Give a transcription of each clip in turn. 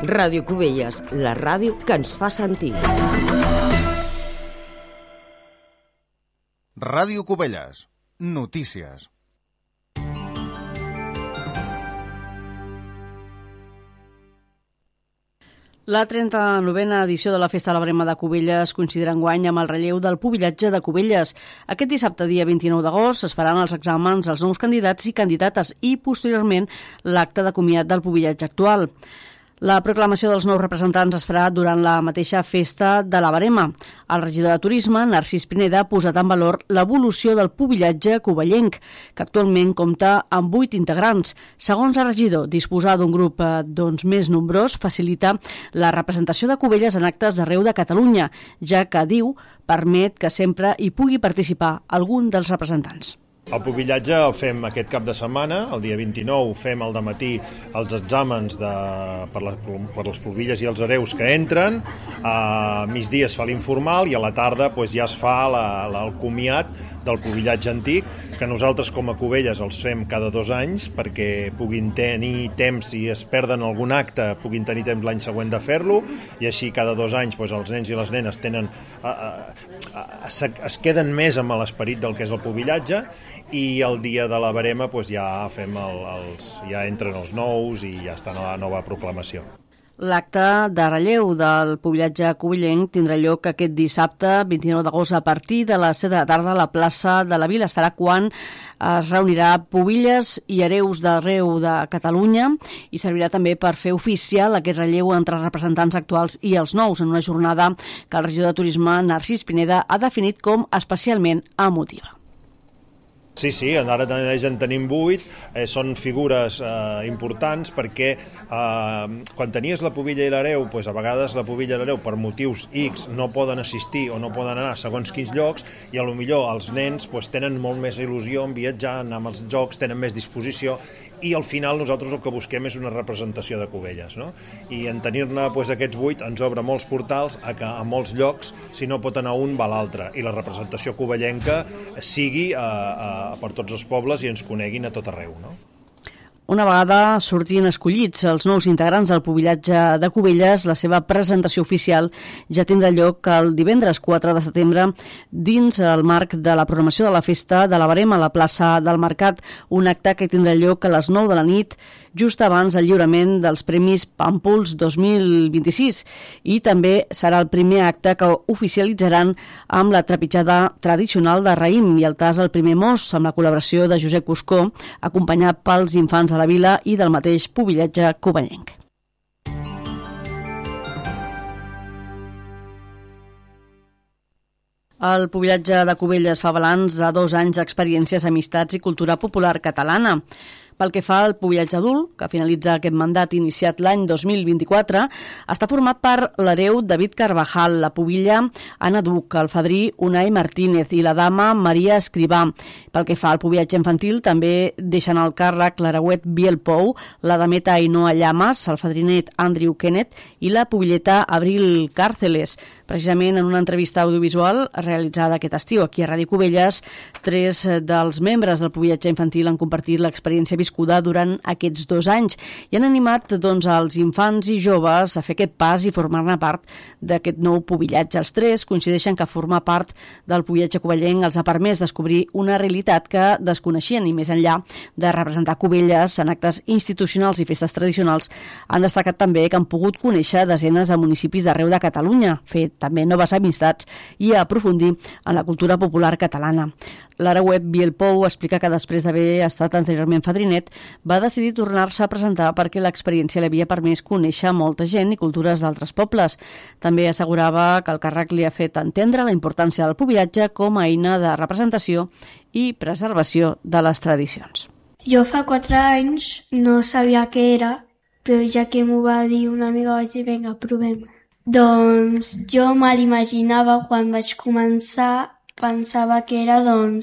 Ràdio Cubelles, la ràdio que ens fa sentir. Ràdio Cubelles, notícies. La 39a edició de la Festa de la Brema de Cubelles coincidirà enguany amb el relleu del pubillatge de Cubelles. Aquest dissabte, dia 29 d'agost, es faran els exàmens als nous candidats i candidates i, posteriorment, l'acte de comiat del pubillatge actual. La proclamació dels nous representants es farà durant la mateixa Festa de la Brema. El regidor de Turisme, Narcís Pineda, ha posat en valor l'evolució del pubillatge cubellenc, que actualment compta amb 8 integrants. Segons el regidor, disposar d'un grup més nombrós facilita la representació de Cubelles en actes d'arreu de Catalunya, ja que, diu, permet que sempre hi pugui participar algun dels representants. El pubillatge el fem aquest cap de setmana, el dia 29 fem al dematí els exàmens per les pubilles i els hereus que entren, a migdia es fa l'informal i a la tarda ja es fa el comiat del pubillatge antic, que nosaltres com a Cubelles els fem cada 2 anys perquè puguin tenir temps, si es perden algun acte, puguin tenir temps l'any següent de fer-lo, i així cada 2 anys els nens i les nenes es queden més amb l'esperit del que és el pubillatge, i el dia de la Brema ja fem ja entren els nous i ja està la nova proclamació. L'acte de relleu del pubillatge cubellenc tindrà lloc aquest dissabte, 29 d'agost, a partir de les 7 de la tarda a la plaça de la Vila. Serà quan es reunirà pubilles i hereus d'arreu de Catalunya i servirà també per fer oficial aquest relleu entre els representants actuals i els nous, en una jornada que el regidor de Turisme, Narcís Pineda, ha definit com especialment emotiva. Sí, ara en tenim 8, són figures importants perquè quan tenies la pubilla i l'hereu, a vegades la pubilla i l'hereu per motius X no poden assistir o no poden anar a segons quins llocs, i potser els nens tenen molt més il·lusió en viatjar, anar amb els jocs, tenen més disposició, i al final nosaltres el que busquem és una representació de Cubelles, no? I en tenir-ne aquests 8 ens obre molts portals a molts llocs, si no pot anar un va l'altre, i la representació cubellenca sigui per tots els pobles i ens coneguin a tot arreu, no? Una vegada sortien escollits els nous integrants del pubillatge de Cubelles, la seva presentació oficial ja tindrà lloc el divendres 4 de setembre dins el marc de la programació de la Festa de la Brema a la plaça del Mercat, un acte que tindrà lloc a les 9 de la nit, just abans del lliurament dels Premis Pàmpols 2026, i també serà el primer acte que oficialitzaran amb la trepitjada tradicional de raïm i el tas al primer mos, amb la col·laboració de Josep Cuscó, acompanyat pels infants de la vila i del mateix pubillatge cubellenc. El pubillatge de Cubelles fa balanç de 2 anys d'experiències, amistats i cultura popular catalana. Pel que fa al pubillatge adult, que finalitza aquest mandat iniciat l'any 2024, està format per l'hereu David Carvajal, la pubilla Anna Duc, el fadrí Unai Martínez i la dama Maria Escrivà. Pel que fa al pubillatge infantil, també deixen al càrrec l'hereuet Biel Pou, la dameta Ainhoa Llamas, el fadrinet Andrew Kenneth i la pubilleta Abril Càrceles. Precisament en una entrevista audiovisual realitzada aquest estiu aquí a Ràdio Cubelles, 3 dels membres del pubillatge infantil han compartit l'experiència viscuda durant aquests 2 anys i han animat els infants i joves a fer aquest pas i formar-ne part d'aquest nou pubillatge. Els 3 coincideixen que formar part del pubillatge cubellenc els ha permès descobrir una realitat que desconeixien, i més enllà de representar Cubelles en actes institucionals i festes tradicionals, han destacat també que han pogut conèixer desenes de municipis d'arreu de Catalunya, fer també noves amistats i aprofundir en la cultura popular catalana. L'hereuet Biel Pou explica que després d'haver estat anteriorment fadrinet, va decidir tornar-se a presentar perquè l'experiència li havia permès conèixer molta gent i cultures d'altres pobles. També assegurava que el càrrec li ha fet entendre la importància del pubillatge com a eina de representació i preservació de les tradicions. Jo fa 4 anys no sabia què era, però ja que m'ho va dir una amiga vaig dir, vinga, provem. Doncs jo me l'imaginava quan vaig començar, pensava que era,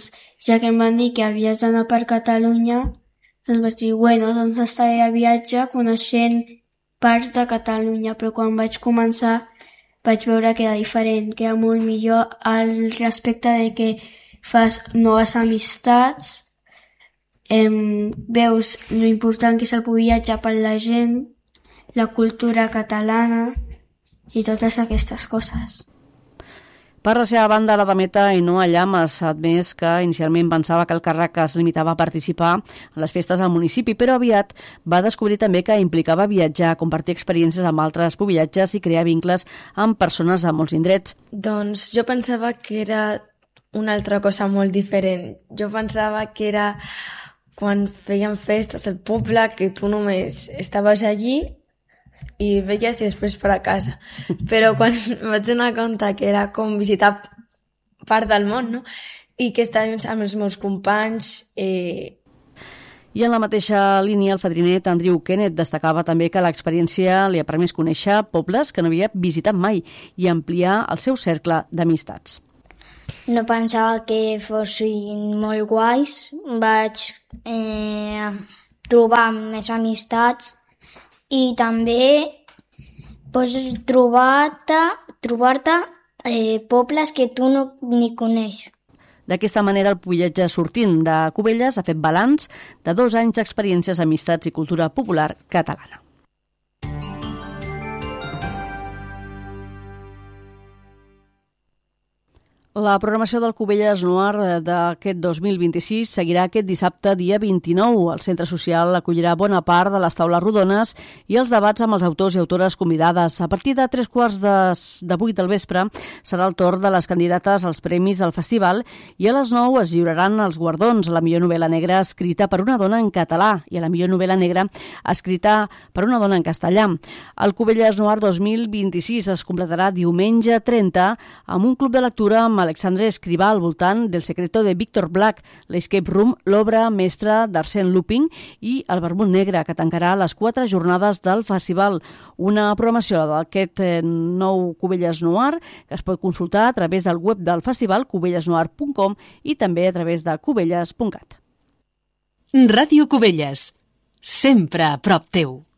ja que em van dir que havies d'anar per Catalunya, doncs vaig dir, doncs estaré a viatge coneixent parts de Catalunya, però quan vaig començar vaig veure que era diferent, que era molt millor al respecte de que fas noves amistats, veus lo important que és el pubillatge per la gent. la cultura catalana i totes aquestes coses. Per la seva banda, la Dameta Ainhoa Llamas ha admès que inicialment pensava que el càrrec es limitava a participar en les festes al municipi, però aviat va descobrir també que implicava viatjar, compartir experiències amb altres pubillatges i crear vincles amb persones de molts indrets. Doncs jo pensava que era una altra cosa molt diferent. Jo pensava que era quan feien festes al poble, que tu només estaves allí i veies i després per a casa. Però quan vaig donar compte que era com visitar part del món, no? I que estàvem amb els meus companys... I en la mateixa línia, el fadrinet Andrew Kenneth destacava també que l'experiència li ha permès conèixer pobles que no havia visitat mai i ampliar el seu cercle d'amistats. No pensava que fossin molt guais. Vaig trobar més amistats i també pots trobar-te pobles que tu no ni coneixes. D'aquesta manera, el pubillatge sortint de Cubelles ha fet balanç de 2 anys d'experiències, amistats i cultura popular catalana. La programació del Cubelles Noir d'aquest 2026 seguirà aquest dissabte, dia 29. El centre social acollirà bona part de les taules rodones i els debats amb els autors i autores convidades. A partir de 7:45 del vespre serà el torn de les candidates als premis del festival i a les 9 es lliuraran els guardons a la millor novel·la negra escrita per una dona en català i a la millor novel·la negra escrita per una dona en castellà. El Cubelles Noir 2026 es completarà diumenge 30 amb un club de lectura amb Alexandre Escrivà al voltant del Secreto de Víctor Black, l'Escape Room, l'obra mestra d'Arsène Lupin i el Vermut Negre, que tancarà les 4 jornades del festival. Una programació d'aquest nou Cubelles Noir que es pot consultar a través del web del festival cubellesnoir.com i també a través de cubelles.cat. Ràdio Cubelles, sempre a prop teu.